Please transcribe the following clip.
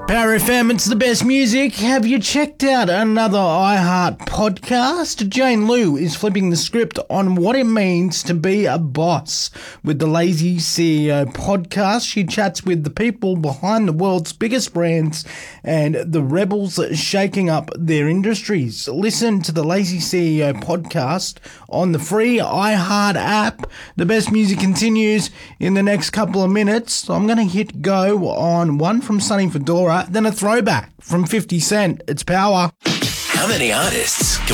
Power FM, it's the best music. Have you checked out another iHeart podcast? Jane Lou is flipping the script on what it means to be a boss with the Lazy CEO podcast. She chats with the people behind the world's biggest brands and the rebels shaking up their industries. Listen to the Lazy CEO podcast on the free iHeart app. The best music continues in the next couple of minutes. I'm going to hit go on one from Sonny Fedora, then a throwback from 50 Cent. It's Power. How many artists